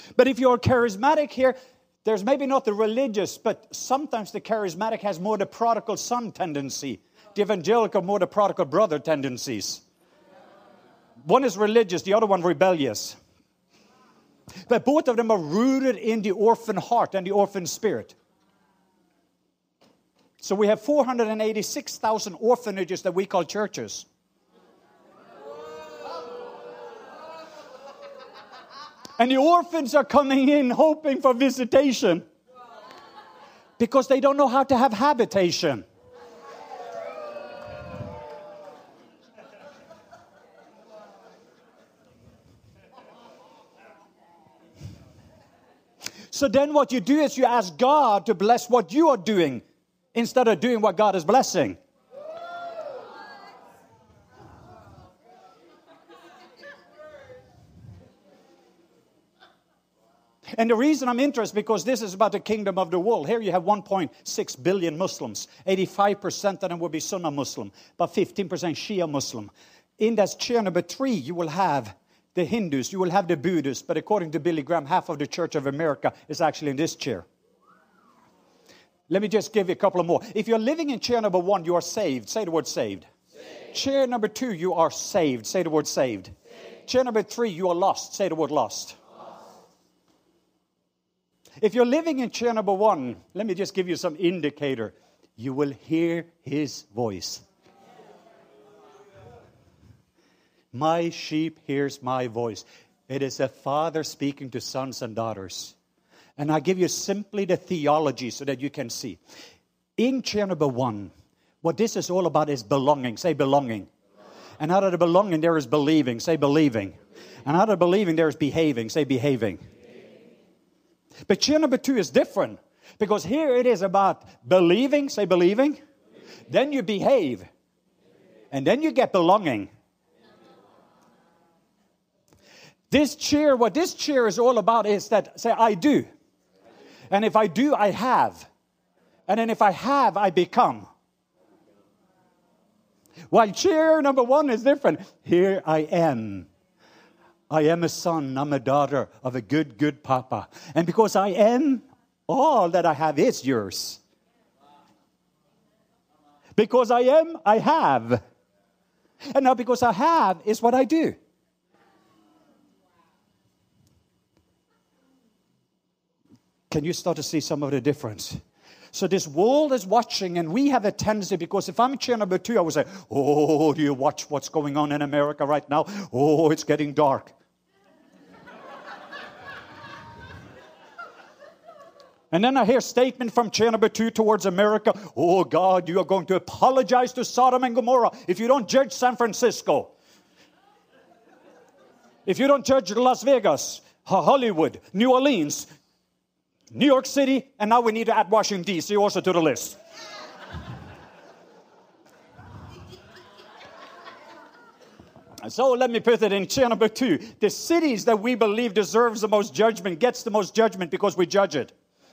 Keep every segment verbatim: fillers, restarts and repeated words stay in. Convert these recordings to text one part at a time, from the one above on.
But if you're charismatic here, there's maybe not the religious, but sometimes the charismatic has more the prodigal son tendency. The evangelical more the prodigal brother tendencies. One is religious, the other one rebellious. But both of them are rooted in the orphan heart and the orphan spirit. So we have four hundred eighty-six thousand orphanages that we call churches. And the orphans are coming in hoping for visitation. Because they don't know how to have habitation. So then what you do is you ask God to bless what you are doing instead of doing what God is blessing. And the reason I'm interested, because this is about the kingdom of the world. Here you have one point six billion Muslims. eighty-five percent of them will be Sunni Muslim, but fifteen percent Shia Muslim. In that chair number three, you will have the Hindus, you will have the Buddhists, but according to Billy Graham, half of the Church of America is actually in this chair. Let me just give you a couple of more. If you're living in chair number one, you are saved. Say the word saved. Saved. Chair number two, you are saved. Say the word saved. Saved. Chair number three, you are lost. Say the word lost. If you're living in chair number one, let me just give you some indicator. You will hear his voice. My sheep hears my voice. It is a father speaking to sons and daughters. And I give you simply the theology so that you can see. In chair number one, what this is all about is belonging. Say belonging. And out of the belonging there is believing. Say believing. And out of believing there is behaving. Say behaving. But chair number two is different. Because here it is about believing. Say believing. Then you behave. And then you get belonging. This chair, what this chair is all about is that, say, I do. And if I do, I have. And then if I have, I become. While chair number one is different. Here I am. I am a son, I'm a daughter of a good, good papa. And because I am, all that I have is yours. Because I am, I have. And now because I have is what I do. Can you start to see some of the difference? So this world is watching, and we have a tendency, because if I'm in chair number two, I would say, oh, do you watch what's going on in America right now? Oh, it's getting dark. And then I hear a statement from chair number two towards America. Oh, God, you are going to apologize to Sodom and Gomorrah if you don't judge San Francisco. If you don't judge Las Vegas, Hollywood, New Orleans, New York City, and now we need to add Washington, D C also to the list. So let me put it in chair number two. The cities that we believe deserves the most judgment gets the most judgment because we judge it.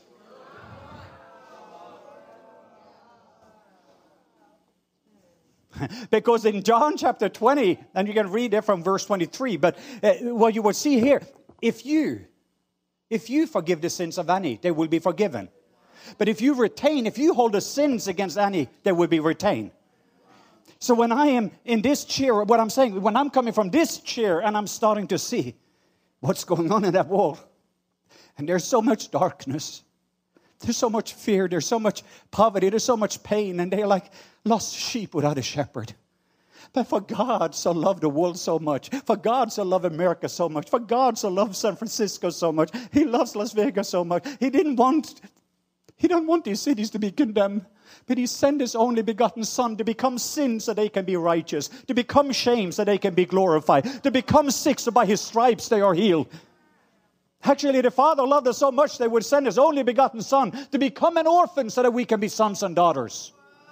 Because in John chapter twenty, and you can read it from verse twenty-three, but uh, what you will see here, if you, if you forgive the sins of any, they will be forgiven. But if you retain, if you hold the sins against any, they will be retained. So when I am in this chair, what I'm saying, when I'm coming from this chair and I'm starting to see what's going on in that wall, and there's so much darkness, there's so much fear, there's so much poverty, there's so much pain, and they're like lost sheep without a shepherd. But for God so loved the world so much, for God so loved America so much, for God so loved San Francisco so much, He loves Las Vegas so much. He didn't want, He don't want these cities to be condemned. But He sent His only begotten Son to become sin so they can be righteous, to become shame so they can be glorified, to become sick so by His stripes they are healed. Actually, the Father loved us so much they would send His only begotten Son to become an orphan so that we can be sons and daughters.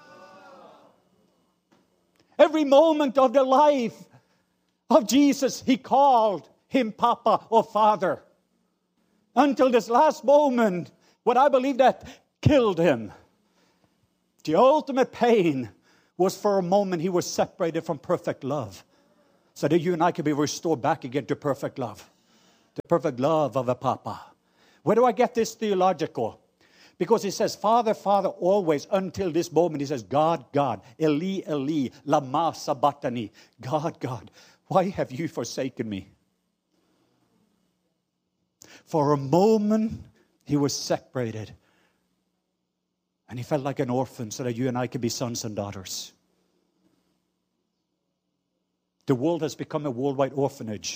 Every moment of the life of Jesus, He called Him Papa or Father. Until this last moment, what I believe that killed Him. The ultimate pain was for a moment He was separated from perfect love. So that you and I could be restored back again to perfect love. The perfect love of a papa. Where do I get this theological? Because he says, Father, Father, always, until this moment. He says, God, God, Eli, Eli, lama sabachthani. God, God, why have you forsaken me? For a moment, he was separated. And he felt like an orphan so that you and I could be sons and daughters. The world has become a worldwide orphanage.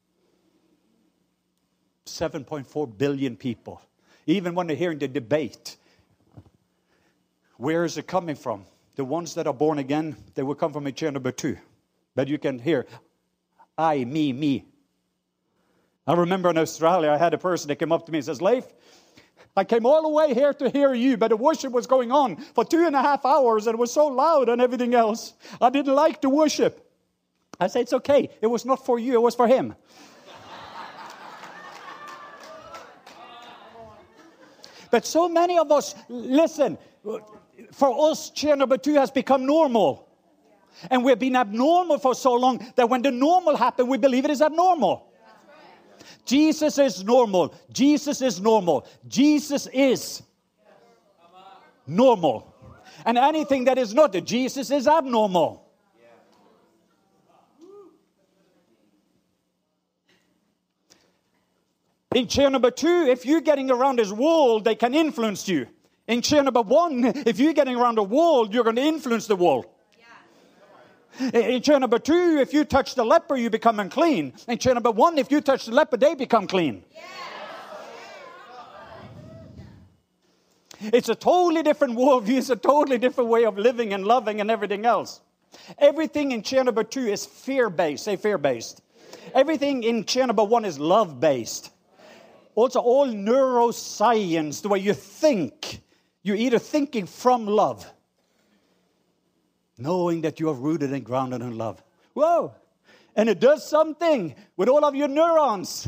seven point four billion people. Even when they're hearing the debate, where is it coming from? The ones that are born again, they will come from a chair number two. But you can hear, I, me, me. I remember in Australia, I had a person that came up to me and says, Leif, I came all the way here to hear you, but the worship was going on for two and a half hours, and it was so loud and everything else. I didn't like the worship. I said, it's okay. It was not for you, it was for him. But so many of us, listen, for us, chair number two has become normal. And we've been abnormal for so long that when the normal happens, we believe it is abnormal. Jesus is normal. Jesus is normal. Jesus is normal. And anything that is not the Jesus is abnormal. In chair number two, if you're getting around this world, they can influence you. In chair number one, if you're getting around the world, you're going to influence the world. Yeah. In chair number two, if you touch the leper, you become unclean. In chair number one, if you touch the leper, they become clean. Yeah. It's a totally different worldview. It's a totally different way of living and loving and everything else. Everything in chair number two is fear-based. Say fear-based. Everything in chair number one is love-based. Also, all neuroscience, the way you think, you're either thinking from love, knowing that you are rooted and grounded in love. Whoa! And it does something with all of your neurons.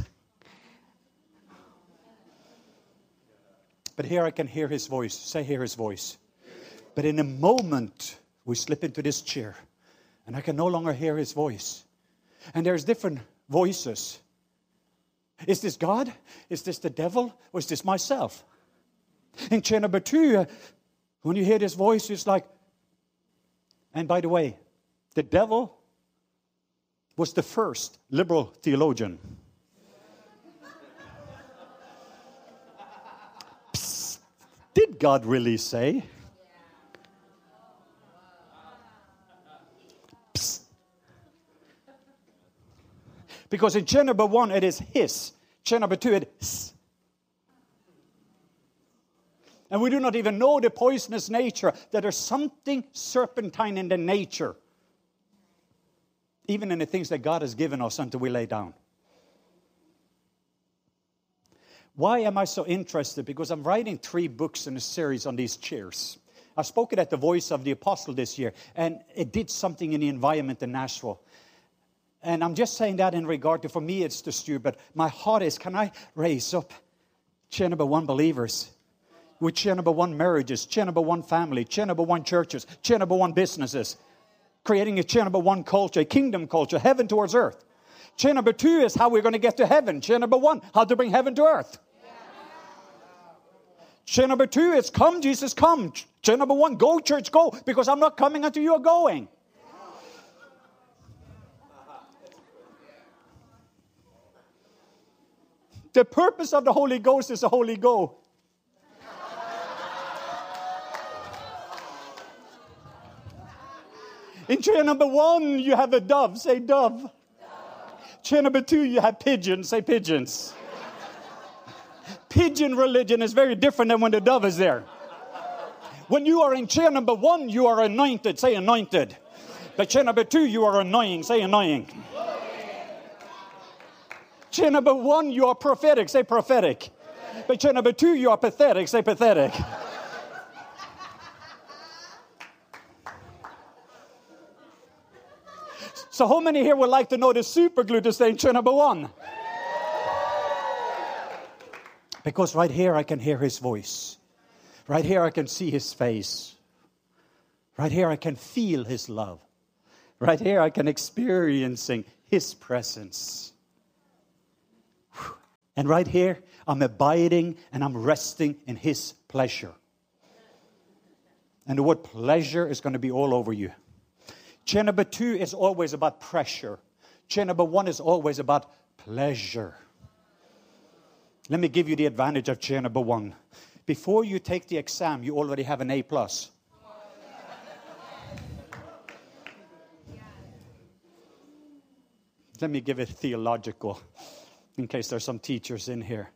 But here I can hear his voice. Say, hear his voice. But in a moment, we slip into this chair, and I can no longer hear his voice. And there's different voices. Is this God? Is this the devil? Or is this myself? In chair number two, uh, when you hear this voice, it's like, and by the way, the devil was the first liberal theologian. Psst, did God really say? Because in chair number one, it is his. Chair number two, it is. And we do not even know the poisonous nature, that there's something serpentine in the nature. Even in the things that God has given us until we lay down. Why am I so interested? Because I'm writing three books in a series on these chairs. I spoke it at the Voice of the Apostle this year, and it did something in the environment in Nashville. And I'm just saying that in regard to, for me, it's the stew, but my heart is, can I raise up chair number one believers? With chair number one marriages, chair number one family, chair number one churches, chair number one businesses. Creating a chair number one culture, a kingdom culture, heaven towards earth. Chair number two is how we're going to get to heaven. Chair number one, how to bring heaven to earth. Chair number two is come, Jesus, come. Chair number one, go, church, go. Because I'm not coming until you are going. The purpose of the Holy Ghost is the Holy Go. In chair number one, you have a dove. Say dove. Dove. Chair number two, you have pigeons. Say pigeons. Pigeon religion is very different than when the dove is there. When you are in chair number one, you are anointed. Say anointed. But chair number two, you are annoying. Say annoying. Chair number one, you are prophetic. Say prophetic. But chair number two, you are pathetic. Say pathetic. So how many here would like to know the super glue to stay in chair number one? Because right here I can hear his voice. Right here I can see his face. Right here I can feel his love. Right here I can experiencing his presence. Whew. And right here, I'm abiding and I'm resting in His pleasure. And the word pleasure is going to be all over you. Chair number two is always about pressure. Chair number one is always about pleasure. Let me give you the advantage of chair number one. Before you take the exam, you already have an A plus. Let me give it theological, in case there's some teachers in here.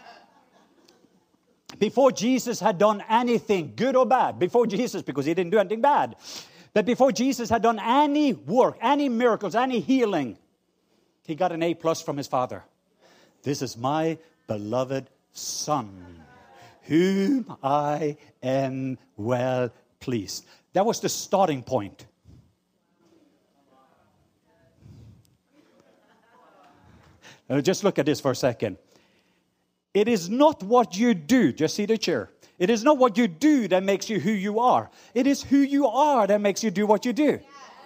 Before Jesus had done anything, good or bad, before Jesus, because He didn't do anything bad, but before Jesus had done any work, any miracles, any healing, He got an A plus from His Father. This is my beloved Son, whom I am well pleased. That was the starting point. Now just look at this for a second. It is not what you do. Just see the chair. It is not what you do that makes you who you are. It is who you are that makes you do what you do.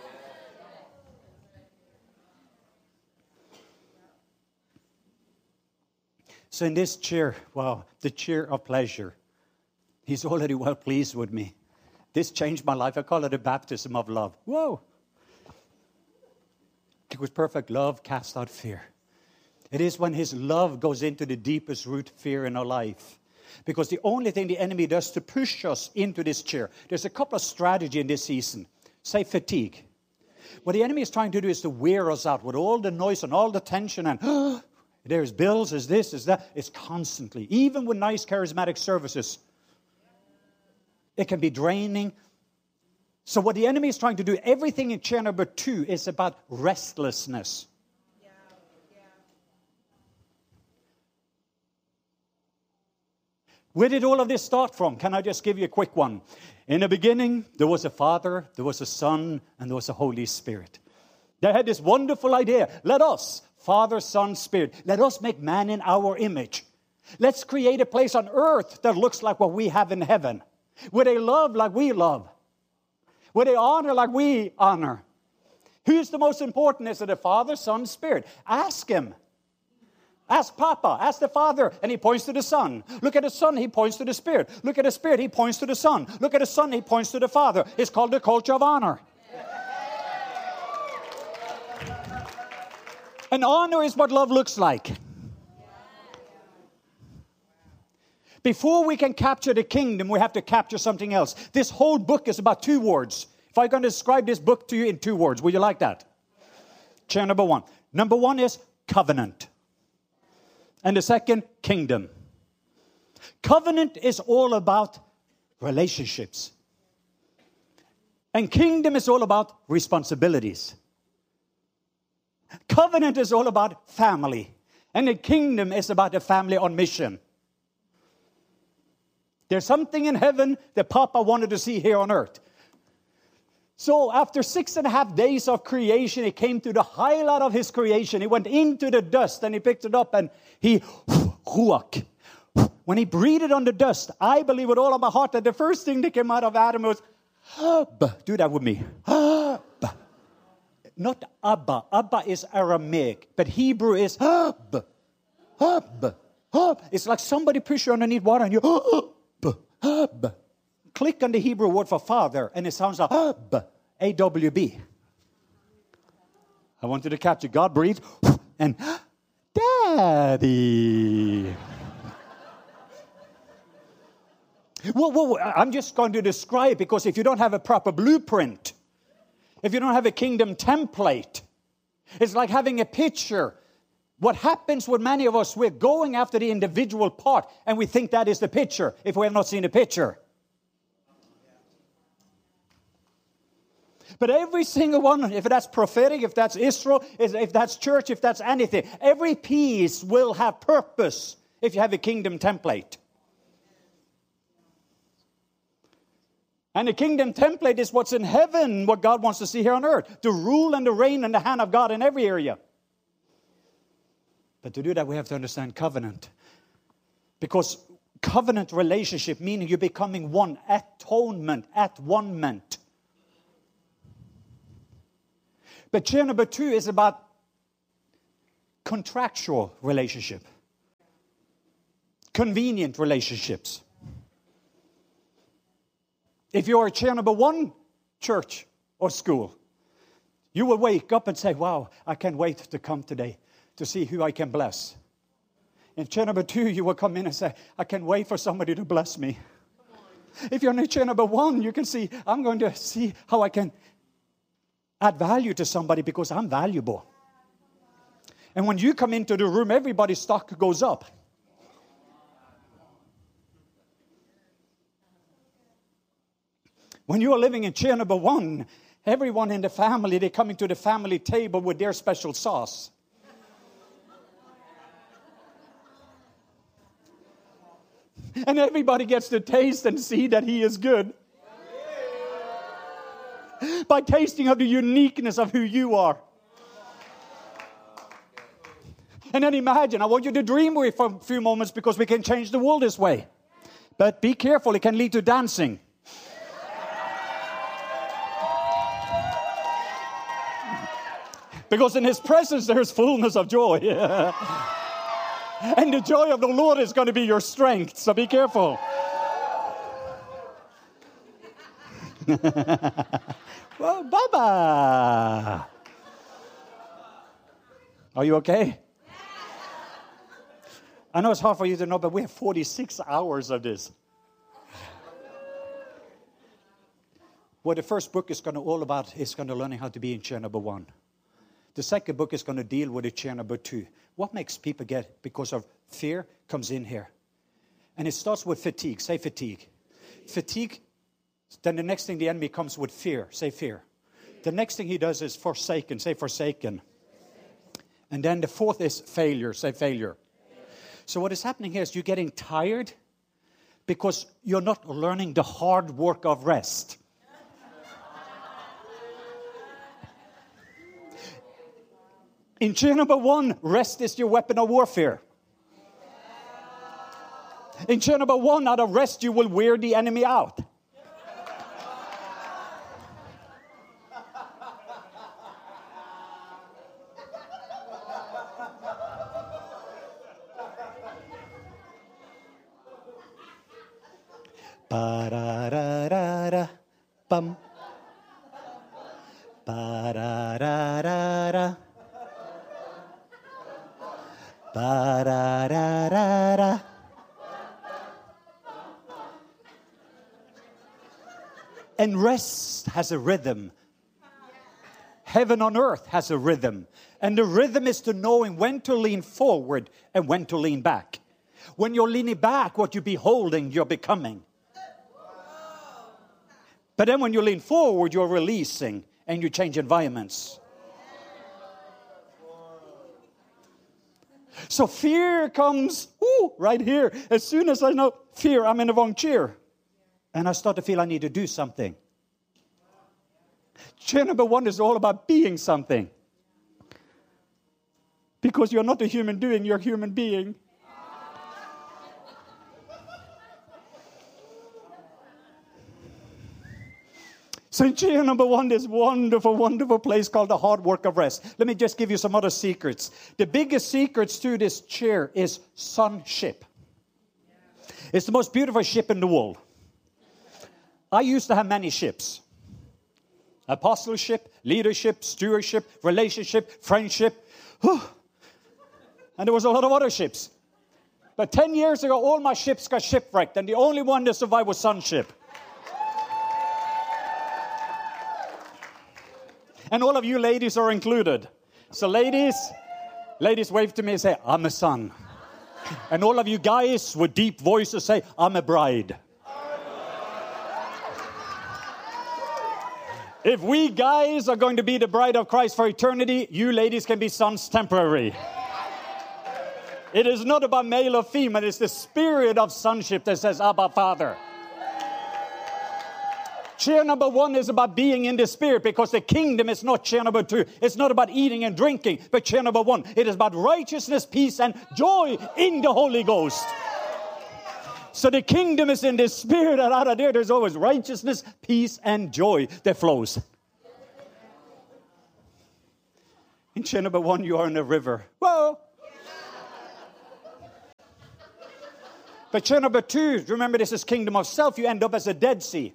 So in this chair, wow, the chair of pleasure, He's already well pleased with me. This changed my life. I call it a baptism of love. Whoa. Because perfect love casts out fear. It is when His love goes into the deepest root fear in our life. Because the only thing the enemy does to push us into this chair, there's a couple of strategies in this season. Say fatigue. What the enemy is trying to do is to wear us out with all the noise and all the tension and oh, there's bills, is this, is that. It's constantly. Even with nice charismatic services, it can be draining. So what the enemy is trying to do, everything in chair number two is about restlessness. Where did all of this start from? Can I just give you a quick one? In the beginning, there was a Father, there was a Son, and there was a Holy Spirit. They had this wonderful idea. Let us, Father, Son, Spirit, let us make man in our image. Let's create a place on earth that looks like what we have in heaven. Where they love like we love. Where they honor like we honor. Who's the most important? Is it the Father, Son, Spirit? Ask Him. Ask Papa, ask the Father, and He points to the Son. Look at the Son, He points to the Spirit. Look at the Spirit, He points to the Son. Look at the Son, He points to the Father. It's called the culture of honor. And honor is what love looks like. Before we can capture the kingdom, we have to capture something else. This whole book is about two words. If I'm going to describe this book to you in two words, will you like that? Chair number one. Number one is covenant. And the second, kingdom. Covenant is all about relationships. And kingdom is all about responsibilities. Covenant is all about family. And the kingdom is about a family on mission. There's something in heaven that Papa wanted to see here on earth. So after six and a half days of creation, He came to the highlight of His creation. He went into the dust and He picked it up and He, ruach. When He breathed on the dust, I believe with all of my heart that the first thing that came out of Adam was, Hub. Do that with me. Hub. Not Abba. Abba is Aramaic, but Hebrew is Hub. Hub. Hub. It's like somebody pushed you underneath water and you, Hub. Hub. Click on the Hebrew word for father, and it sounds like Hub. A W B. I want you to capture God breathed and Daddy. Well, well, I'm just going to describe, because if you don't have a proper blueprint, if you don't have a kingdom template, it's like having a picture. What happens with many of us, we're going after the individual part, and we think that is the picture if we have not seen the picture. But every single one, if that's prophetic, if that's Israel, if that's church, if that's anything, every piece will have purpose if you have a kingdom template. And the kingdom template is what's in heaven, what God wants to see here on earth. The rule and the reign and the hand of God in every area. But to do that, we have to understand covenant. Because covenant relationship, meaning you're becoming one, atonement, at one-ment. But chair number two is about contractual relationship. convenient relationships. If you're a chair number one church or school, you will wake up and say, wow, I can't wait to come today to see who I can bless. In chair number two, you will come in and say, I can't wait for somebody to bless me. If you're in chair number one, you can see, I'm going to see how I can add value to somebody because I'm valuable. And when you come into the room, everybody's stock goes up. When you are living in chair number one, everyone in the family, they come into the family table with their special sauce. And everybody gets to taste and see that he is good. By tasting of the uniqueness of who you are. And then imagine, I want you to dream with me for a few moments because we can change the world this way. But be careful, it can lead to dancing. Because in his presence there is fullness of joy. And the joy of the Lord is going to be your strength. So be careful. Well, Baba. Are you okay? I know it's hard for you to know, but we have forty-six hours of this. What the first book is going to all about is going to learning how to be in chair number one. The second book is going to deal with the chair number two. What makes people get, because of fear, comes in here. And it starts with fatigue. Say fatigue. Fatigue, then the next thing the enemy comes with fear. Say fear. The next thing he does is forsaken. Say forsaken. And then the fourth is failure. Say failure. So what is happening here is you're getting tired because you're not learning the hard work of rest. In chair number one, rest is your weapon of warfare. In chair number one, out of rest, you will wear the enemy out. Ba-da-da-da-da, bum. Ba-da-da-da-da. Ba-da-da-da-da. And rest has a rhythm. Heaven on earth has a rhythm. And the rhythm is to knowing when to lean forward and when to lean back. When you're leaning back, what you're beholding, you're becoming. But then when you lean forward, you're releasing and you change environments. So fear comes ooh, right here. As soon as I know fear, I'm in the wrong chair. And I start to feel I need to do something. Chair number one is all about being something. Because you're not a human doing, you're a human being. So in chair number one, this wonderful, wonderful place called the hard work of rest. Let me just give you some other secrets. The biggest secrets to this chair is sonship. It's the most beautiful ship in the world. I used to have many ships. Apostleship, leadership, stewardship, relationship, friendship. Whew. And there was a lot of other ships. But ten years ago, all my ships got shipwrecked. And the only one that survived was sonship. And all of you ladies are included. So ladies, ladies wave to me and say, I'm a son. And all of you guys with deep voices say, I'm a bride. If we guys are going to be the bride of Christ for eternity, you ladies can be sons temporary. It is not about male or female. It's the spirit of sonship that says, Abba, Father. Chair number one is about being in the spirit, because the kingdom is not chair number two. It's not about eating and drinking, but chair number one. It is about righteousness, peace, and joy in the Holy Ghost. So the kingdom is in the spirit, and out of there, there's always righteousness, peace, and joy that flows. In chair number one, you are in a river. Whoa! But chair number two, remember this is kingdom of self, you end up as a Dead Sea.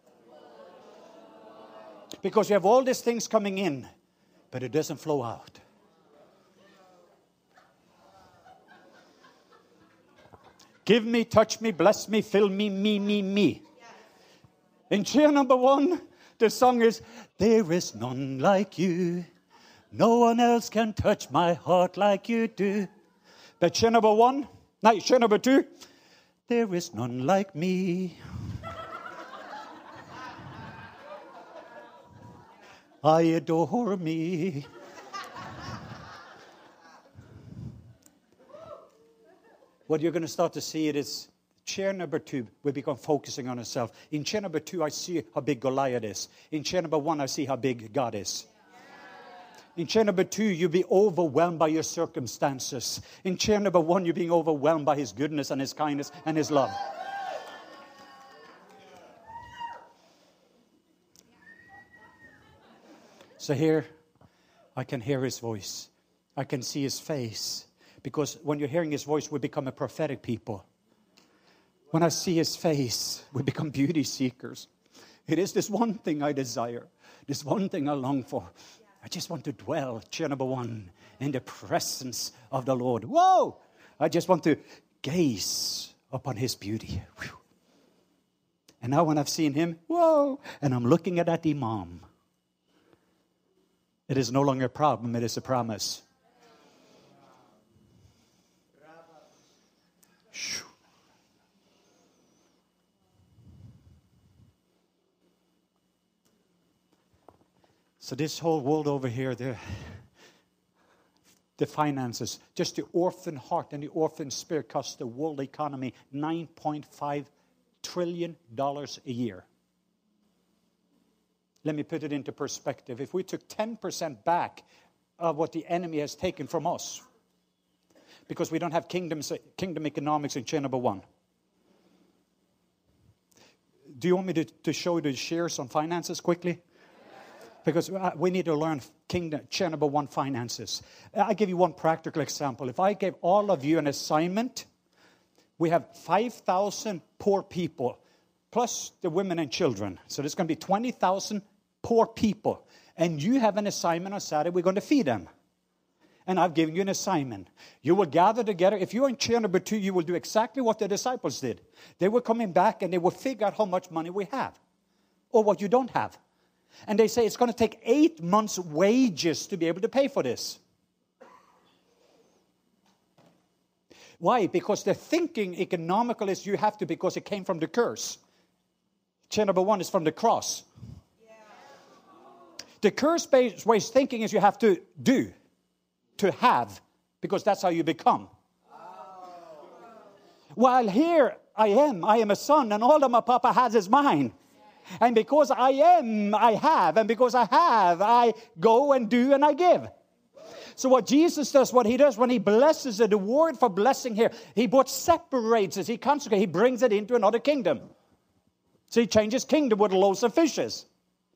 Because you have all these things coming in, but it doesn't flow out. Give me, touch me, bless me, fill me, me, me, me. In chair number one, the song is, there is none like you. No one else can touch my heart like you do. But chair number one, no, chair number two, there is none like me. I adore me. What you're going to start to see it is chair number two, we become focusing on ourselves. In chair number two, I see how big Goliath is. In chair number one, I see how big God is. In chair number two, you'll be overwhelmed by your circumstances. In chair number one, you're being overwhelmed by His goodness and His kindness and His love. So here, I can hear His voice. I can see His face. Because when you're hearing His voice, we become a prophetic people. When I see His face, we become beauty seekers. It is this one thing I desire. This one thing I long for. I just want to dwell, chair number one, in the presence of the Lord. Whoa! I just want to gaze upon His beauty. Whew. And now when I've seen Him, whoa! And I'm looking at that imam. It is no longer a problem, it is a promise. Whew. So this whole world over here, the, the finances, just the orphan heart and the orphan spirit cost the world economy nine point five trillion dollars a year. Let me put it into perspective. If we took ten percent back of what the enemy has taken from us, because we don't have kingdom, kingdom economics in chair number one. Do you want me to, to show you the shares on finances quickly? Because we need to learn kingdom, chair number one, finances. I'll give you one practical example. If I gave all of you an assignment, we have five thousand poor people, plus the women and children. So there's going to be twenty thousand poor people. And you have an assignment on Saturday, we're going to feed them. And I've given you an assignment. You will gather together. If you're in chair number two, you will do exactly what the disciples did. They were coming back and they will figure out how much money we have. Or what you don't have. And they say it's going to take eight months' wages to be able to pay for this. Why? Because the thinking economical is you have to because it came from the curse. Chair number one is from the cross. Yeah. The curse-based way of thinking is you have to do, to have, because that's how you become. Oh. While here I am, I am a son, and all that my papa has is mine. And because I am, I have. And because I have, I go and do and I give. So what Jesus does, what He does when He blesses it, the word for blessing here, He both separates it, He consecrates, He brings it into another kingdom. So He changes kingdom with loaves of fishes.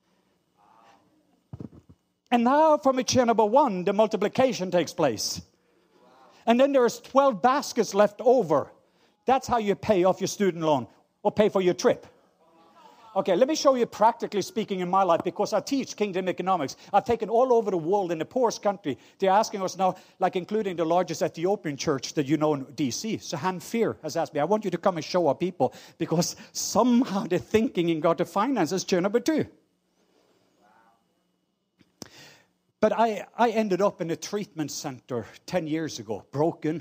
And now from a chair number one, the multiplication takes place. And then there's twelve baskets left over. That's how you pay off your student loan or pay for your trip. Okay, let me show you practically speaking in my life, because I teach kingdom economics. I've taken all over the world in the poorest country. They're asking us now, like including the largest Ethiopian church that you know in D C. Sahan Fear has asked me, I want you to come and show our people, because somehow they're thinking in God to finance is chair number two. But I, I ended up in a treatment center ten years ago, broken,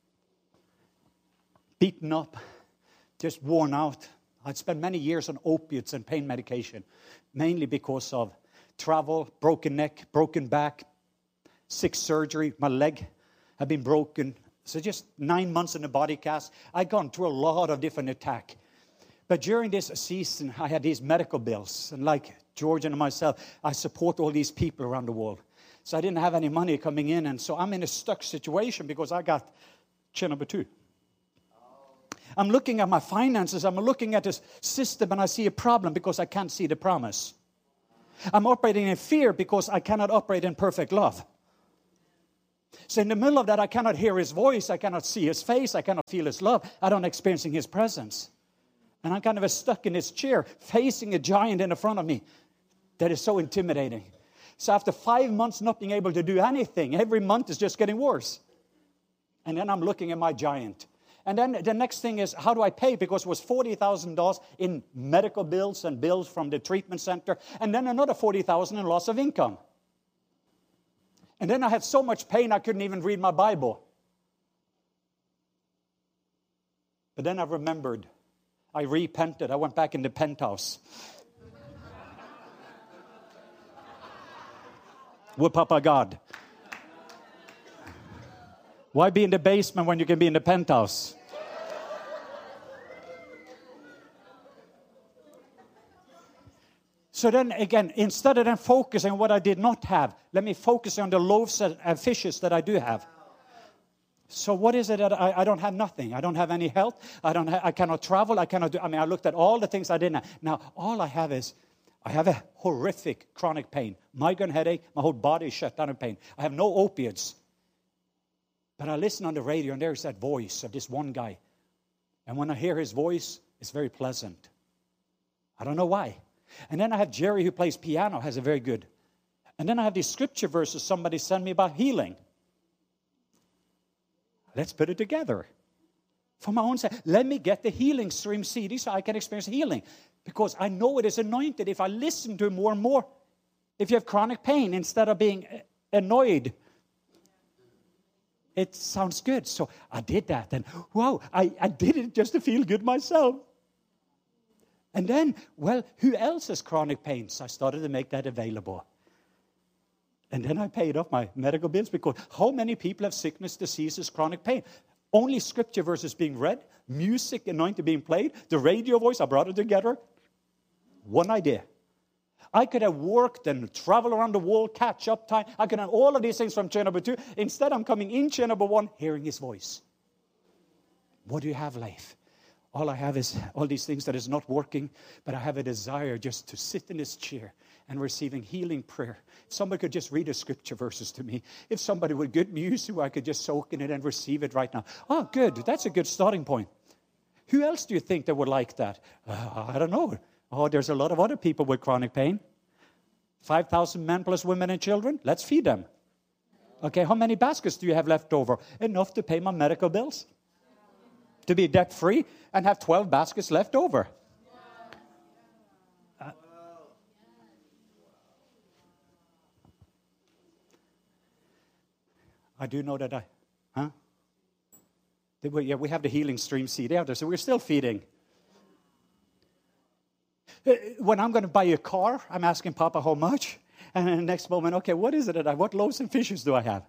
beaten up, just worn out. I'd spent many years on opiates and pain medication, mainly because of travel, broken neck, broken back, six surgery. My leg had been broken. So just nine months in a body cast. I'd gone through a lot of different attacks. But during this season, I had these medical bills. And like George and myself, I support all these people around the world. So I didn't have any money coming in. And so I'm in a stuck situation because I got chair number two. I'm looking at my finances. I'm looking at this system and I see a problem because I can't see the promise. I'm operating in fear because I cannot operate in perfect love. So in the middle of that, I cannot hear his voice. I cannot see his face. I cannot feel his love. I don't experiencing his presence. And I'm kind of stuck in this chair, facing a giant in front of me that is so intimidating. So after five months not being able to do anything, every month is just getting worse. And then I'm looking at my giant. And then the next thing is, how do I pay? Because it was forty thousand dollars in medical bills and bills from the treatment center. And then another forty thousand dollars in loss of income. And then I had so much pain I couldn't even read my Bible. But then I remembered. I repented. I went back in the penthouse. With Papa God. Why be in the basement when you can be in the penthouse? So then again, instead of then focusing on what I did not have, let me focus on the loaves and fishes that I do have. So what is it that I, I don't have? Nothing. I don't have any health. I don't. Ha- I cannot travel. I cannot do. I mean, I looked at all the things I didn't have. Now all I have is, I have a horrific chronic pain, migraine headache. My whole body is shut down in pain. I have no opiates. But I listen on the radio, and there's that voice of this one guy. And when I hear his voice, it's very pleasant. I don't know why. And then I have Jerry, who plays piano, has a very good. And then I have these scripture verses somebody sent me about healing. Let's put it together. For my own sake, let me get the healing stream C D so I can experience healing. Because I know it is anointed if I listen to it more and more. If you have chronic pain, instead of being annoyed, it sounds good. So I did that. And wow, I, I did it just to feel good myself. And then, well, who else has chronic pain? So I started to make that available. And then I paid off my medical bills, because how many people have sickness, diseases, chronic pain? Only scripture verses being read, music anointed being played, the radio voice, I brought it together. One idea. I could have worked and traveled around the world, catch up time. I could have all of these things from chair number two. Instead, I'm coming in chair number one, hearing his voice. What do you have, Leif? All I have is all these things that is not working, but I have a desire just to sit in this chair and receiving healing prayer. If somebody could just read the scripture verses to me. If somebody with good music, I could just soak in it and receive it right now. Oh, good. That's a good starting point. Who else do you think that would like that? Uh, I don't know. Oh, there's a lot of other people with chronic pain. five thousand men plus women and children. Let's feed them. Okay, how many baskets do you have left over? Enough to pay my medical bills. To be debt-free and have twelve baskets left over. Uh, I do know that I, huh? We, yeah, we have the healing stream seed out there, so we're still feeding. When I'm going to buy a car, I'm asking Papa how much. And in the next moment, okay, what is it that I, what loaves and fishes do I have?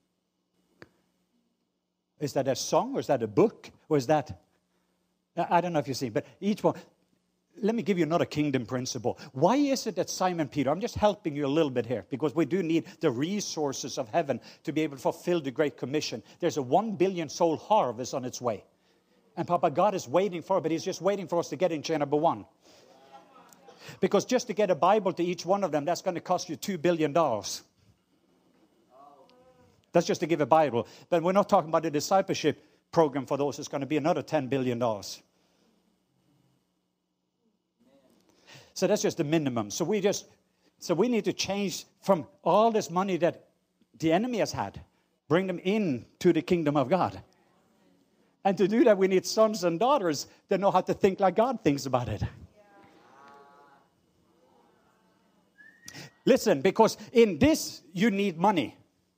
Is that a song, or is that a book, or is that, I don't know if you see, but each one. Let me give you another kingdom principle. Why is it that Simon Peter, I'm just helping you a little bit here, because we do need the resources of heaven to be able to fulfill the Great Commission. There's a one billion soul harvest on its way. And Papa God is waiting for it, but he's just waiting for us to get in chair number one. Because just to get a Bible to each one of them, that's going to cost you two billion dollars. That's just to give a Bible. But we're not talking about the discipleship program for those. It's going to be another ten billion dollars. So that's just the minimum. So we just, so we need to change from all this money that the enemy has had, bring them in to the kingdom of God. And to do that, we need sons and daughters that know how to think like God thinks about it. Listen, because in this, you need money.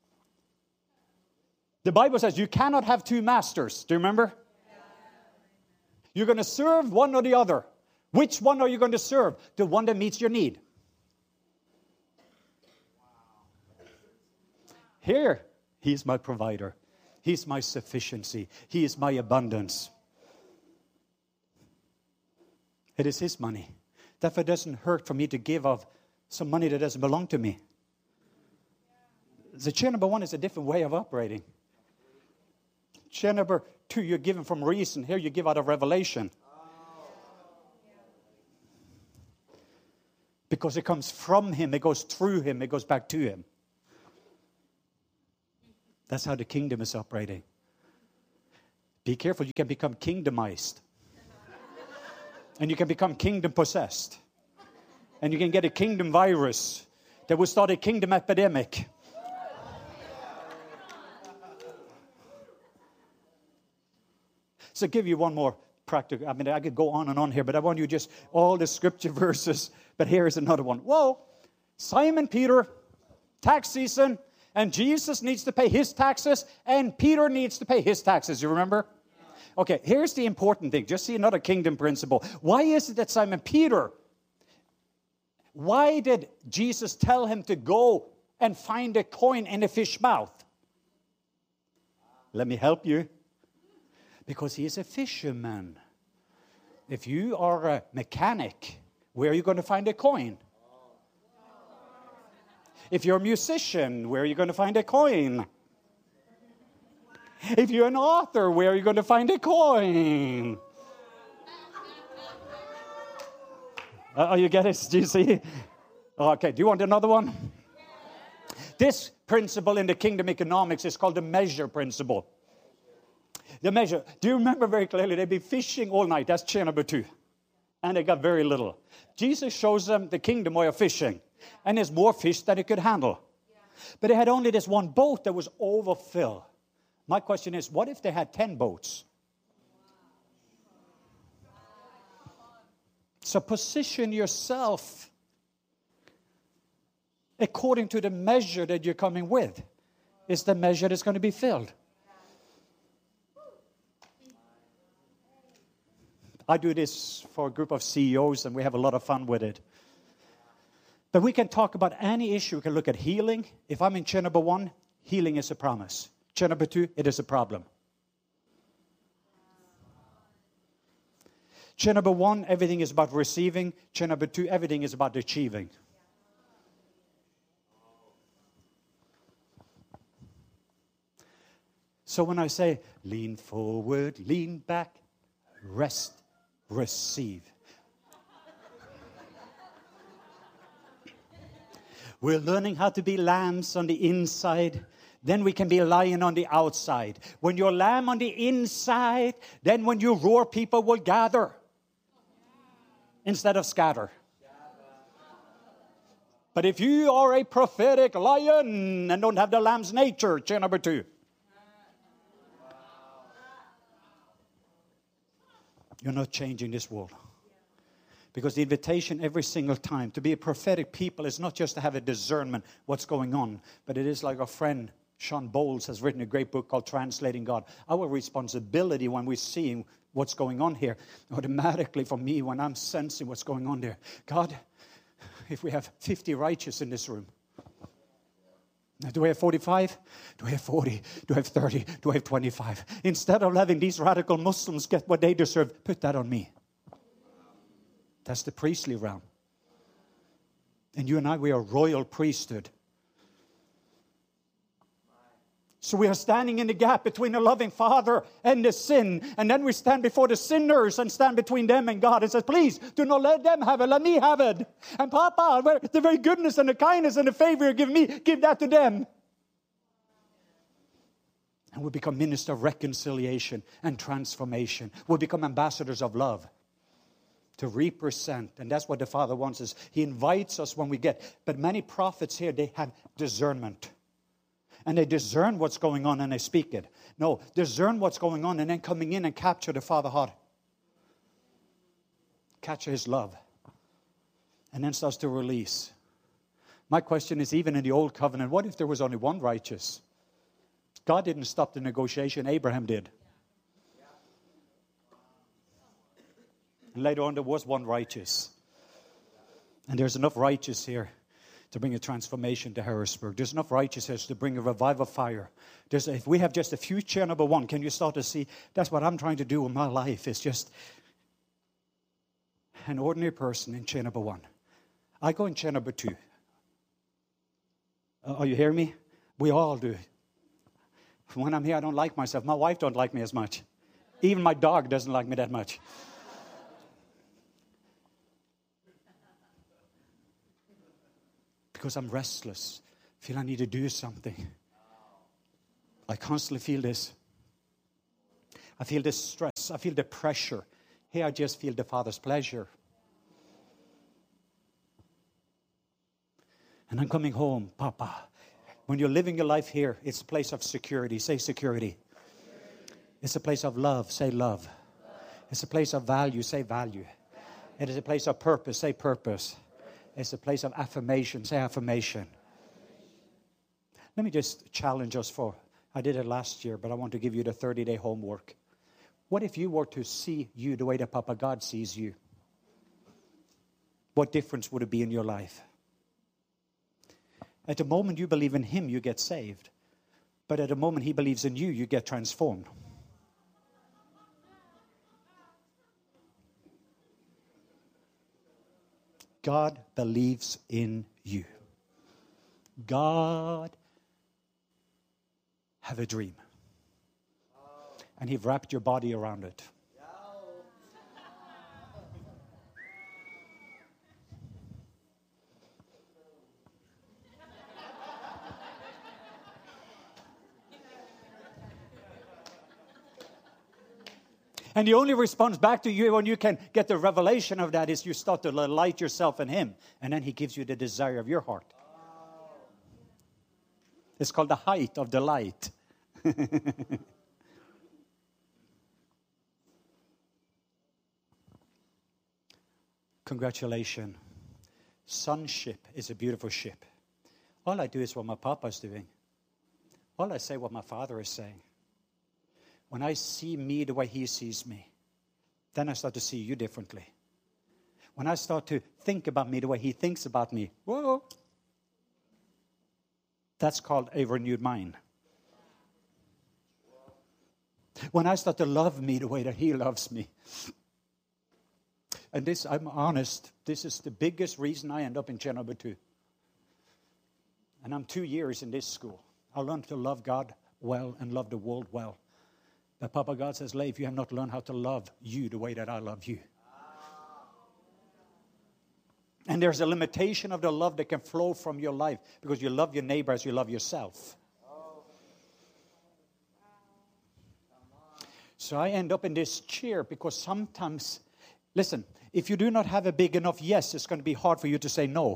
The Bible says you cannot have two masters. Do you remember? You're going to serve one or the other. Which one are you going to serve? The one that meets your need. Here, he's my provider. He's my sufficiency. He is my abundance. It is his money. Therefore, it doesn't hurt for me to give of some money that doesn't belong to me. The chair number one is a different way of operating. Chair number two, you're given from reason. Here you give out of revelation. Because it comes from him, it goes through him, it goes back to him. That's how the kingdom is operating. Be careful, you can become kingdomized. And you can become kingdom possessed. And you can get a kingdom virus that will start a kingdom epidemic. So give you one more practical. I mean, I could go on and on here, but I want you just all the scripture verses. But here is another one. Whoa, Simon Peter, tax season, and Jesus needs to pay his taxes, and Peter needs to pay his taxes. You remember? Okay, here's the important thing. Just see another kingdom principle. Why is it that Simon Peter, why did Jesus tell him to go and find a coin in a fish mouth? Let me help you. Because he is a fisherman. If you are a mechanic, where are you going to find a coin? If you're a musician, where are you going to find a coin? If you're an author, where are you going to find a coin? Uh, you get it? Do you see? Okay, do you want another one? This principle in the kingdom economics is called the measure principle. The measure. Do you remember very clearly? They'd be fishing all night. That's chain number two. And they got very little. Jesus shows them the kingdom way of fishing. And there's more fish than it could handle. But they had only this one boat that was overfilled. My question is, what if they had ten boats? So position yourself according to the measure that you're coming with. Is the measure that's going to be filled. I do this for a group of C E Os, and we have a lot of fun with it. But we can talk about any issue. We can look at healing. If I'm in chair number one, healing is a promise. Chair number two, it is a problem. Chair number one, everything is about receiving. Chair number two, everything is about achieving. So when I say, lean forward, lean back, rest, receive. We're learning how to be lambs on the inside. Then we can be a lion on the outside. When you're lamb on the inside, then when you roar, people will gather instead of scatter. But if you are a prophetic lion and don't have the lamb's nature, chair number two, you're not changing this world. Because the invitation every single time to be a prophetic people is not just to have a discernment what's going on, but it is like our friend Sean Bowles has written a great book called Translating God. Our responsibility when we're seeing what's going on here, automatically for me when I'm sensing what's going on there, God, if we have fifty righteous in this room, do we have forty-five? Do we have forty? Do I have thirty? Do I have twenty-five? Instead of letting these radical Muslims get what they deserve, put that on me. That's the priestly realm. And you and I, we are royal priesthood. So we are standing in the gap between the loving Father and the sin. And then we stand before the sinners and stand between them and God and says, please, do not let them have it. Let me have it. And Papa, the very goodness and the kindness and the favor you give me, give that to them. And we become ministers of reconciliation and transformation. We become ambassadors of love to represent. And that's what the Father wants us. He invites us when we get. But many prophets here, they have discernment. And they discern what's going on and they speak it. No, discern what's going on and then coming in and capture the Father heart. Capture His love. And then starts to release. My question is, even in the Old Covenant, what if there was only one righteous? God didn't stop the negotiation. Abraham did. And later on, there was one righteous. And there's enough righteous here to bring a transformation to Harrisburg. There's enough righteousness to bring a revival fire. There's, if we have just a few chair number one, can you start to see? That's what I'm trying to do in my life. It's just an ordinary person in chair number one. I go in chair number two. Uh, are you hearing me? We all do. When I'm here, I don't like myself. My wife don't like me as much. Even my dog doesn't like me that much. Because I'm restless. Feel I need to do something. I constantly feel this. I feel this stress. I feel the pressure. Here I just feel the Father's pleasure. And I'm coming home, Papa. When you're living your life here, it's a place of security. Say security. It's a place of love. Say love. It's a place of value. Say value. It is a place of purpose. Say purpose. It's a place of affirmation. Say affirmation. Let me just challenge us for, I did it last year, but I want to give you the thirty-day homework. What if you were to see you the way that Papa God sees you? What difference would it be in your life? At the moment you believe in Him, you get saved. But at the moment He believes in you, you get transformed. God believes in you. God have a dream. And He wrapped your body around it. And the only response back to you when you can get the revelation of that is you start to light yourself in Him. And then He gives you the desire of your heart. It's called the height of the light. Congratulations. Sonship is a beautiful ship. All I do is what my Papa's doing. All I say what my Father is saying. When I see me the way He sees me, then I start to see you differently. When I start to think about me the way He thinks about me, whoa, that's called a renewed mind. When I start to love me the way that He loves me, and this, I'm honest, this is the biggest reason I end up in chair number two. And I'm two years in this school. I learned to love God well and love the world well. But Papa God says, Leif, you have not learned how to love you the way that I love you. And there's a limitation of the love that can flow from your life because you love your neighbor as you love yourself. So I end up in this chair because sometimes, listen, if you do not have a big enough yes, it's going to be hard for you to say no.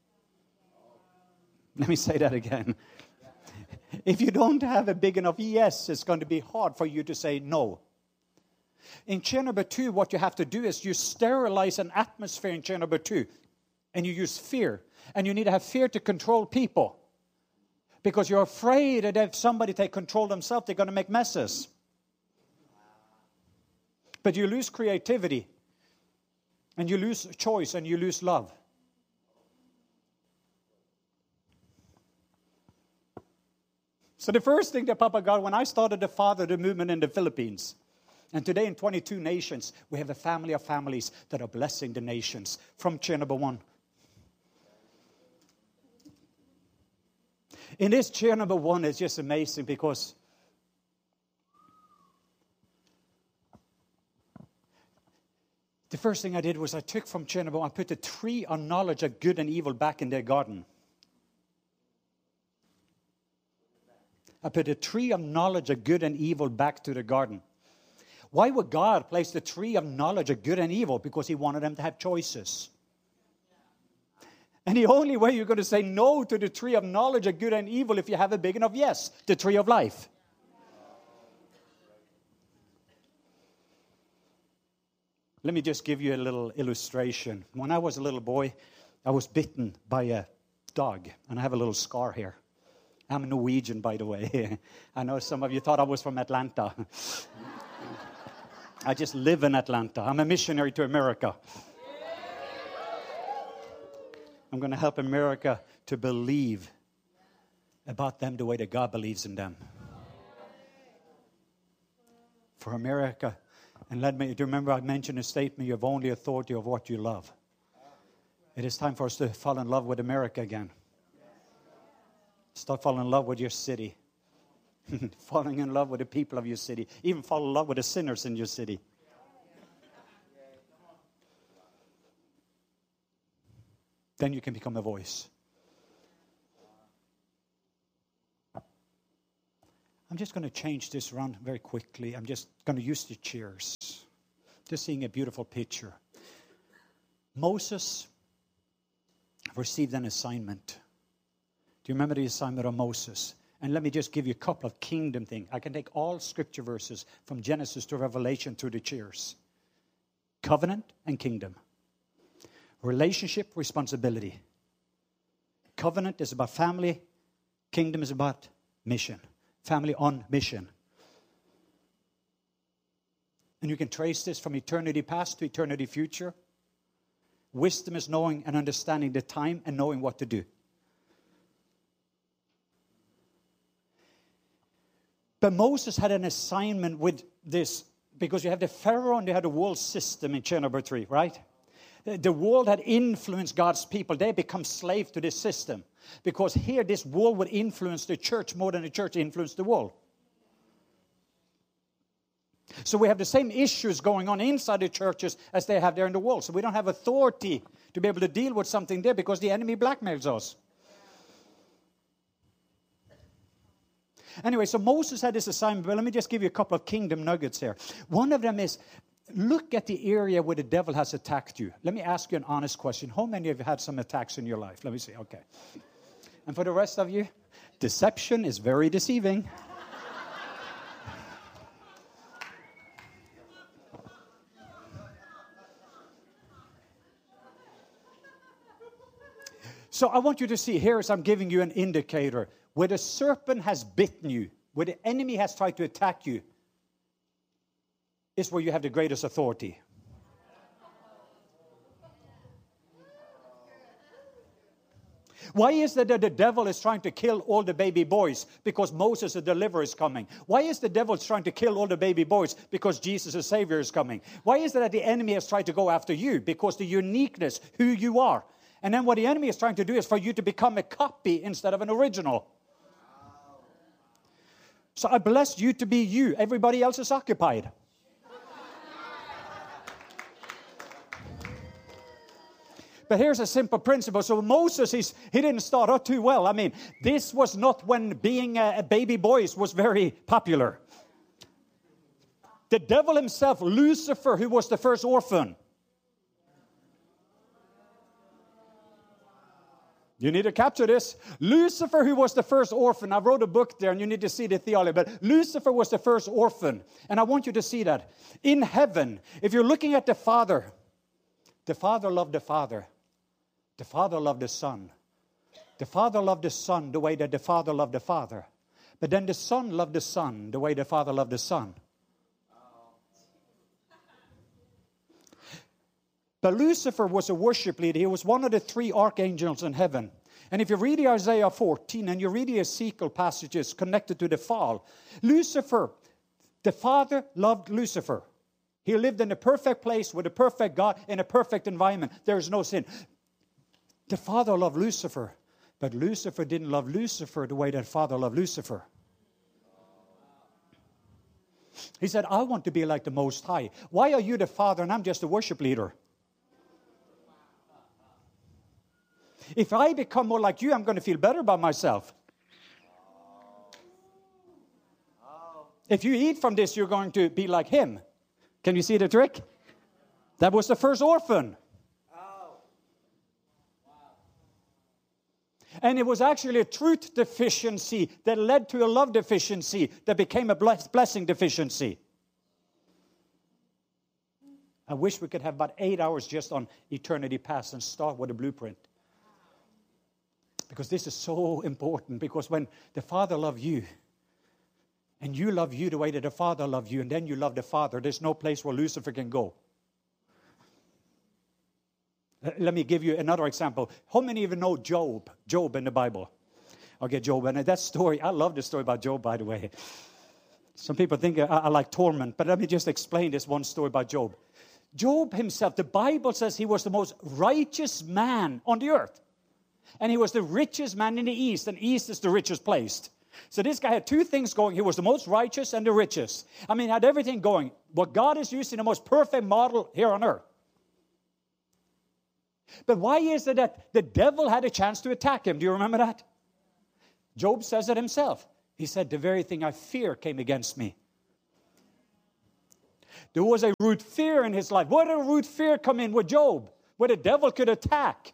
Let me say that again. If you don't have a big enough yes, it's going to be hard for you to say no. In chair number two, what you have to do is you sterilize an atmosphere in chair number two. And you use fear. And you need to have fear to control people. Because you're afraid that if somebody take control themselves, they're going to make messes. But you lose creativity. And you lose choice and you lose love. So the first thing that Papa got when I started the Father the movement in the Philippines, and today in twenty-two nations, we have a family of families that are blessing the nations from chair number one. In this chair number one, it's just amazing because the first thing I did was I took from chair number one, I put the tree of knowledge of good and evil back in their garden. I put the tree of knowledge of good and evil back to the garden. Why would God place the tree of knowledge of good and evil? Because He wanted them to have choices. And the only way you're going to say no to the tree of knowledge of good and evil if you have a big enough yes, the tree of life. Let me just give you a little illustration. When I was a little boy, I was bitten by a dog, and I have a little scar here. I'm Norwegian, by the way. I know some of you thought I was from Atlanta. I just live in Atlanta. I'm a missionary to America. I'm going to help America to believe about them the way that God believes in them. For America, and let me, do you remember I mentioned a statement, you have only authority of what you love. It is time for us to fall in love with America again. Start falling in love with your city. Falling in love with the people of your city. Even fall in love with the sinners in your city. Then you can become a voice. I I'm just going to change this around very quickly. I'm just going to use the chairs. Just seeing a beautiful picture. Moses received an assignment. Do you remember the assignment of Moses? And let me just give you a couple of kingdom things. I can take all scripture verses from Genesis to Revelation through the chairs. Covenant and kingdom. Relationship, responsibility. Covenant is about family. Kingdom is about mission. Family on mission. And you can trace this from eternity past to eternity future. Wisdom is knowing and understanding the time and knowing what to do. But Moses had an assignment with this, because you have the Pharaoh and you have the world system in chain number three, right? The world had influenced God's people. They become slaves to this system. Because here this world would influence the church more than the church influenced the world. So we have the same issues going on inside the churches as they have there in the world. So we don't have authority to be able to deal with something there because the enemy blackmails us. Anyway, so Moses had this assignment. But let me just give you a couple of kingdom nuggets here. One of them is, look at the area where the devil has attacked you. Let me ask you an honest question. How many of you had some attacks in your life? Let me see. Okay. And for the rest of you, deception is very deceiving. So I want you to see here as I'm giving you an indicator. Where the serpent has bitten you, where the enemy has tried to attack you, is where you have the greatest authority. Why is it that the devil is trying to kill all the baby boys? Because Moses, the deliverer, is coming. Why is the devil trying to kill all the baby boys? Because Jesus, the Savior, is coming. Why is it that the enemy has tried to go after you? Because the uniqueness, who you are. And then what the enemy is trying to do is for you to become a copy instead of an original. So I blessed you to be you. Everybody else is occupied. But here's a simple principle. So Moses, he's, he didn't start out too well. I mean, this was not when being a, a baby boy was very popular. The devil himself, Lucifer, who was the first orphan. You need to capture this. Lucifer, who was the first orphan. I wrote a book there, and you need to see the theology. But Lucifer was the first orphan. And I want you to see that. In heaven, if you're looking at the Father, the Father loved the Father. The Father loved the Son. The Father loved the Son the way that the Father loved the Father. But then the Son loved the Son the way the Father loved the Son. But Lucifer was a worship leader. He was one of the three archangels in heaven. And if you read Isaiah fourteen and you read the Ezekiel passages connected to the fall, Lucifer, the Father loved Lucifer. He lived in a perfect place with a perfect God in a perfect environment. There is no sin. The Father loved Lucifer, but Lucifer didn't love Lucifer the way that Father loved Lucifer. He said, I want to be like the Most High. Why are you the Father and I'm just a worship leader? If I become more like you, I'm going to feel better about myself. If you eat from this, you're going to be like him. Can you see the trick? That was the first orphan. And it was actually a truth deficiency that led to a love deficiency that became a blessing deficiency. I wish we could have about eight hours just on eternity past and start with a blueprint. Because this is so important. Because when the Father loved you, and you love you the way that the Father loved you, and then you love the Father, there's no place where Lucifer can go. Let me give you another example. How many of you know Job? Job in the Bible. Okay, Job. And that story, I love the story about Job, by the way. Some people think I, I like torment, but let me just explain this one story about Job. Job himself, the Bible says he was the most righteous man on the earth. And he was the richest man in the East, and East is the richest place. So this guy had two things going. He was the most righteous and the richest. I mean, had everything going. What God is using, the most perfect model here on earth. But why is it that the devil had a chance to attack him? Do you remember that? Job says it himself. He said, the very thing I fear came against me. There was a root fear in his life. Where did a root fear come in with Job? Where the devil could attack.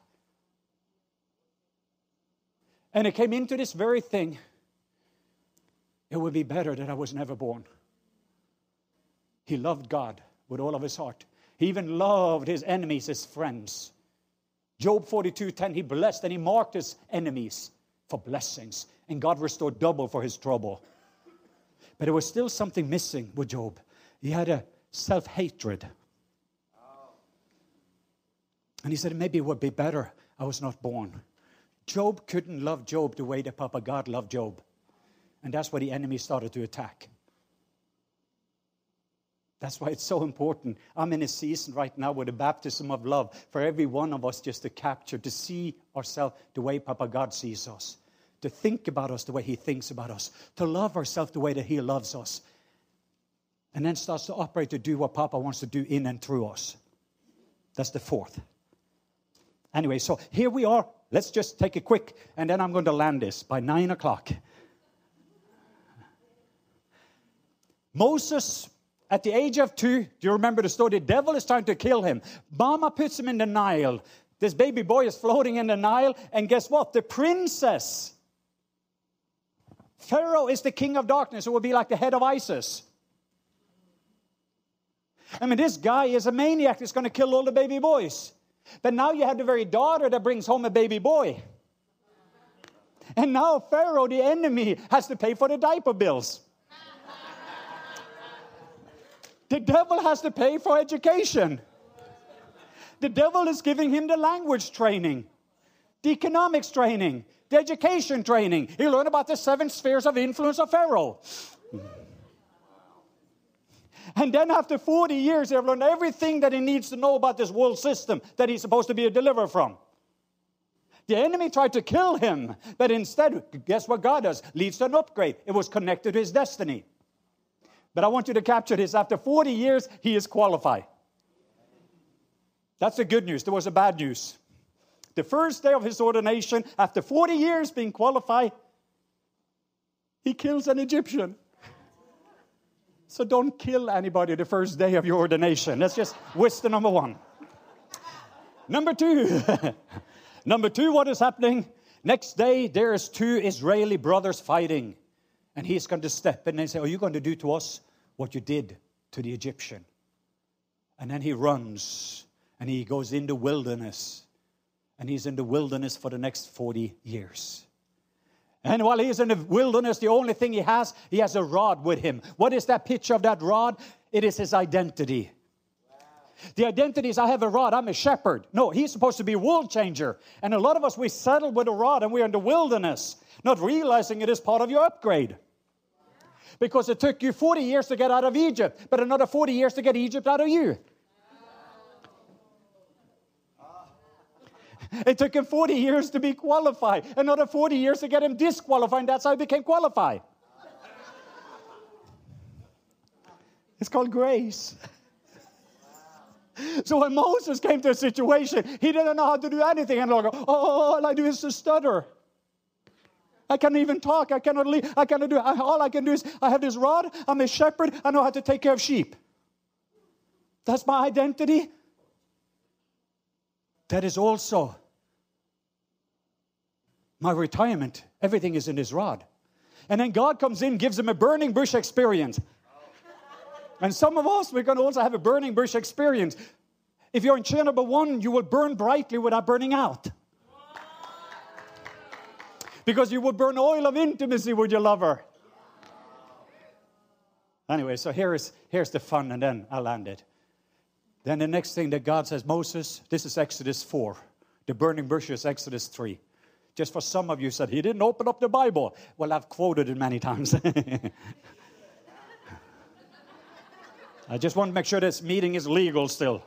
And it came into this very thing. It would be better that I was never born. He loved God with all of his heart. He even loved his enemies as friends. Job forty-two ten, he blessed and he marked his enemies for blessings. And God restored double for his trouble. But there was still something missing with Job. He had a self-hatred. And he said, maybe it would be better I was not born. Job couldn't love Job the way that Papa God loved Job. And that's why the enemy started to attack. That's why it's so important. I'm in a season right now with a baptism of love for every one of us just to capture, to see ourselves the way Papa God sees us. To think about us the way he thinks about us. To love ourselves the way that he loves us. And then starts to operate to do what Papa wants to do in and through us. That's the fourth. Anyway, so here we are. Let's just take a quick, and then I'm going to land this by nine o'clock. Moses, at the age of two, do you remember the story? The devil is trying to kill him. Mama puts him in the Nile. This baby boy is floating in the Nile. And guess what? The princess. Pharaoh is the king of darkness. It will be like the head of ISIS. I mean, this guy is a maniac that's going to kill all the baby boys. But now you have the very daughter that brings home a baby boy. And now Pharaoh, the enemy, has to pay for the diaper bills. The devil has to pay for education. The devil is giving him the language training, the economics training, the education training. He'll learn about the seven spheres of influence of Pharaoh. And then after forty years, he'll learn everything that he needs to know about this world system that he's supposed to be a deliverer from. The enemy tried to kill him, but instead, guess what God does? Leads to an upgrade. It was connected to his destiny. But I want you to capture this. After forty years, he is qualified. That's the good news. There was a bad news. The first day of his ordination, after forty years being qualified, he kills an Egyptian. So don't kill anybody the first day of your ordination. That's just wisdom number one. Number two. Number two, what is happening? Next day, there's two Israeli brothers fighting. And he's going to step in and say, are you going to do to us what you did to the Egyptian? And then he runs and he goes in the wilderness. And he's in the wilderness for the next forty years. And while he's in the wilderness, the only thing he has, he has a rod with him. What is that picture of that rod? It is his identity. Wow. The identity is, I have a rod, I'm a shepherd. No, he's supposed to be a world changer. And a lot of us, we settle with a rod and we're in the wilderness, not realizing it is part of your upgrade. Because it took you forty years to get out of Egypt, but another forty years to get Egypt out of you. It took him forty years to be qualified. Another forty years to get him disqualified. And that's how he became qualified. It's called grace. So when Moses came to a situation, he didn't know how to do anything. And he'll go, oh, all I do is to stutter. I can't even talk. I cannot leave. I cannot do it. All I can do is I have this rod. I'm a shepherd. I know how to take care of sheep. That's my identity. That is also my retirement. Everything is in his rod. And then God comes in, gives him a burning bush experience. And some of us, we're going to also have a burning bush experience. If you're in chair number one, you will burn brightly without burning out. Because you will burn oil of intimacy with your lover. Anyway, so here is, here's the fun, and then I'll land it. Then the next thing that God says, Moses, this is Exodus four. The burning bush is Exodus three. Just for some of you said, he didn't open up the Bible. Well, I've quoted it many times. I just want to make sure this meeting is legal still.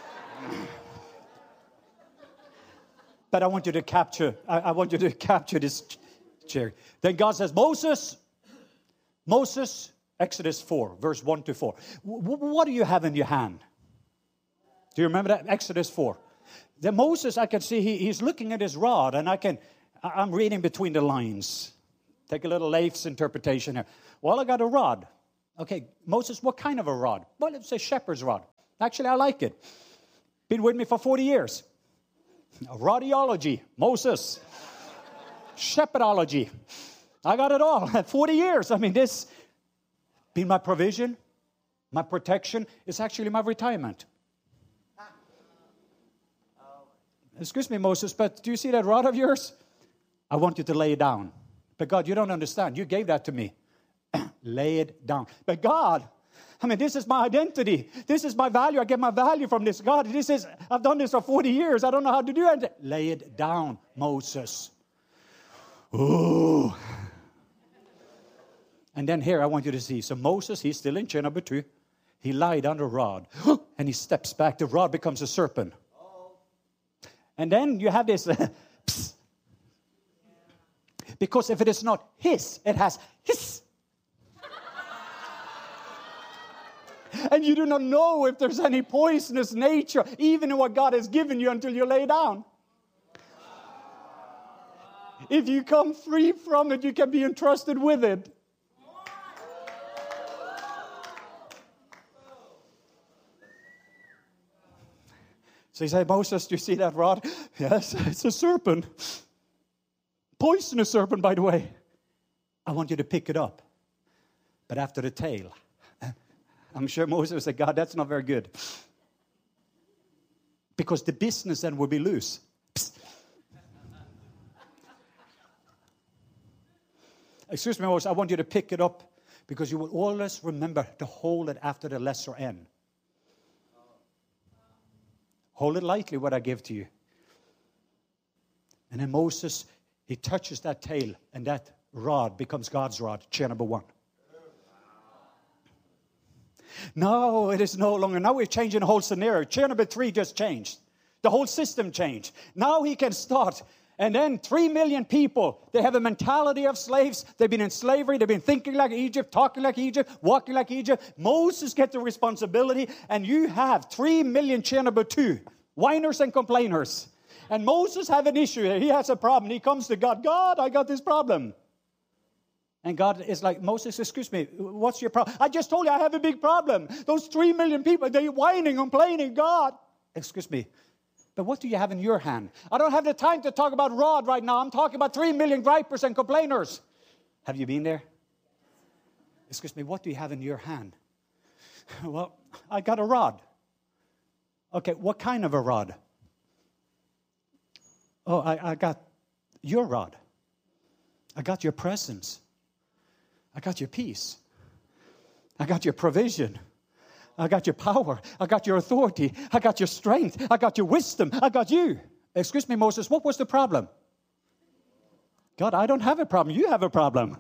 But I want you to capture, I, I want you to capture this chair. Then God says, Moses, Moses, Exodus four, verse one to four. W- what do you have in your hand? Do you remember that? Exodus four. Then Moses, I can see he, he's looking at his rod, and I can, I'm reading between the lines. Take a little Leif's interpretation here. Well, I got a rod. Okay, Moses, what kind of a rod? Well, it's a shepherd's rod. Actually, I like it. Been with me for forty years. Rodiology, Moses. Shepherdology. I got it all. forty years. I mean, this been my provision, my protection. It's actually my retirement. Excuse me, Moses, but do you see that rod of yours? I want you to lay it down. But God, you don't understand. You gave that to me. Lay it down. But God, I mean, this is my identity. This is my value. I get my value from this. God, this is, I've done this for forty years. I don't know how to do it. Lay it down, Moses. Ooh. And then here, I want you to see. So Moses, he's still in chair number two. He lied on the rod. And he steps back. The rod becomes a serpent. And then you have this. Uh, because if it is not his, it has his. And you do not know if there's any poisonous nature, even in what God has given you, until you lay down. If you come free from it, you can be entrusted with it. So he said, Moses, do you see that rod? Yes, it's a serpent. Poisonous serpent, by the way. I want you to pick it up. But after the tail. I'm sure Moses said, God, that's not very good. Because the business then will be loose. Psst. Excuse me, Moses, I want you to pick it up because you will always remember to hold it after the lesser end. Hold it lightly, what I give to you. And then Moses, he touches that tail, and that rod becomes God's rod, chair number one. No, it is no longer. Now we're changing the whole scenario. Chair number three just changed. The whole system changed. Now he can start. And then three million people, they have a mentality of slaves. They've been in slavery. They've been thinking like Egypt, talking like Egypt, walking like Egypt. Moses gets the responsibility. And you have three million, chair number two, whiners and complainers. And Moses have an issue here. He has a problem. He comes to God. God, I got this problem. And God is like, Moses, excuse me, what's your problem? I just told you I have a big problem. Those three million people, they're whining, complaining. God, excuse me, but what do you have in your hand? I don't have the time to talk about rod right now. I'm talking about three million gripers and complainers. Have you been there? Excuse me, what do you have in your hand? Well, I got a rod. Okay, what kind of a rod? Oh, I, I got your rod. I got your presence. I got your peace. I got your provision. I got your power. I got your authority. I got your strength. I got your wisdom. I got you. Excuse me, Moses, what was the problem? God, I don't have a problem. You have a problem.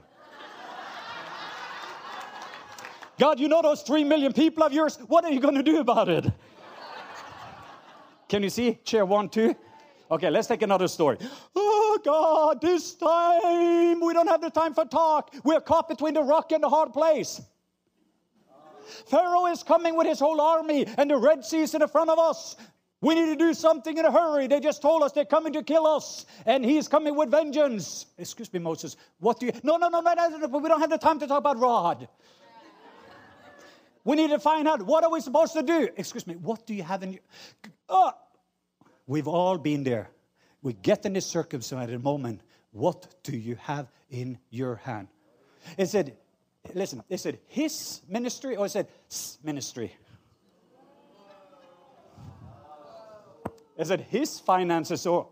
God, you know those three million people of yours? What are you going to do about it? Can you see? Chair one, two. Okay, let's take another story. Oh, God, this time we don't have the time for talk. We're caught between the rock and the hard place. Pharaoh is coming with his whole army, and the Red Sea is in the front of us. We need to do something in a hurry. They just told us they're coming to kill us, and he's coming with vengeance. Excuse me, Moses, what do you... No, no, no, no, no, no, we don't have the time to talk about rod. We need to find out, what are we supposed to do? Excuse me, what do you have in your... Oh. We've all been there. We get in this circumstance at a moment. What do you have in your hand? Is it, listen, is it his ministry or is it s ministry? Is it his finances or?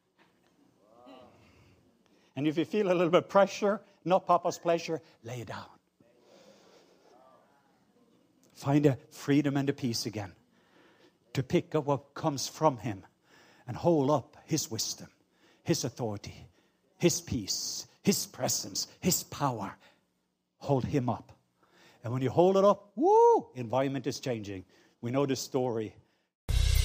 And if you feel a little bit of pressure, not Papa's pleasure, lay it down. Find the freedom and the peace again to pick up what comes from him. And hold up his wisdom, his authority, his peace, his presence, his power. Hold him up. And when you hold it up, woo, environment is changing. We know the story